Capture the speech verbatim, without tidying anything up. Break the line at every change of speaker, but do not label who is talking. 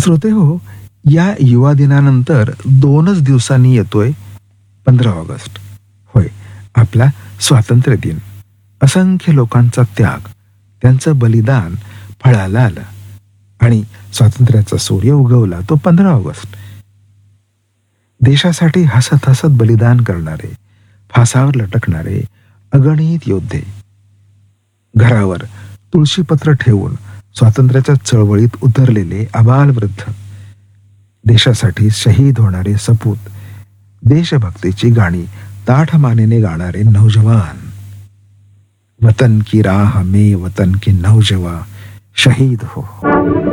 श्रोते हो, या युवा दिनानंतर दोनच दिवसांनी येतोय पंधरा ऑगस्ट. होय, आपला स्वातंत्र्य दिन. असंख्य लोकांचा त्याग, त्यांचं बलिदान फळाला आलं आणि स्वातंत्र्याचा सूर्य उगवला तो पंधरा ऑगस्ट. देशासाठी हसत हसत बलिदान करणारे, फासावर लटकणारे अगणित योद्धे, घरावर तुळशीपत्र ठेवून स्वातंत्र्याच्या चळवळीत उतरलेले आबालवृद्ध, देशासाठी शहीद होणारे सपूत, देशभक्तीची गाणी ताठ मानेने गाणारे नौजवान. वतन की राह में वतन के नौजवान शहीद हो.